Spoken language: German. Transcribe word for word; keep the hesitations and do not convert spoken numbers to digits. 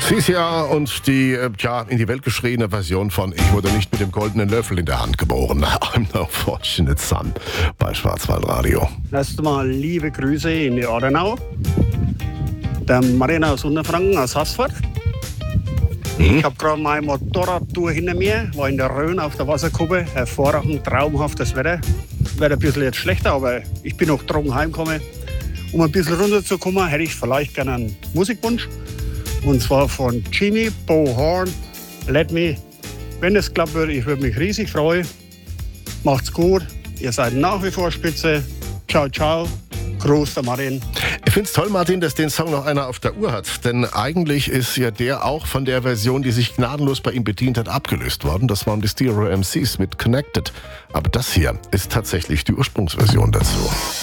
Sia und die äh, ja, in die Welt geschriene Version von Ich wurde nicht mit dem goldenen Löffel in der Hand geboren. I'm no fortunate son bei Schwarzwaldradio. Erst mal liebe Grüße in die Ordenau. Der Marina aus Unterfranken, aus Haßfurt. Mhm. Ich habe gerade meine Motorradtour hinter mir, war in der Rhön auf der Wasserkuppe. Hervorragend, traumhaftes Wetter. Wird ein bisschen jetzt schlechter, aber ich bin noch trocken heimgekommen. Um ein bisschen runterzukommen, hätte ich vielleicht gerne einen Musikwunsch. Und zwar von Jimmy Bo Horn, Let Me. Wenn es klappt würde, ich würde mich riesig freuen. Macht's gut, ihr seid nach wie vor spitze. Ciao, ciao. Gruß, der Martin. Ich finde es toll, Martin, dass den Song noch einer auf der Uhr hat. Denn eigentlich ist ja der auch von der Version, die sich gnadenlos bei ihm bedient hat, abgelöst worden. Das waren die Stereo M Cs mit Connected. Aber das hier ist tatsächlich die Ursprungsversion dazu.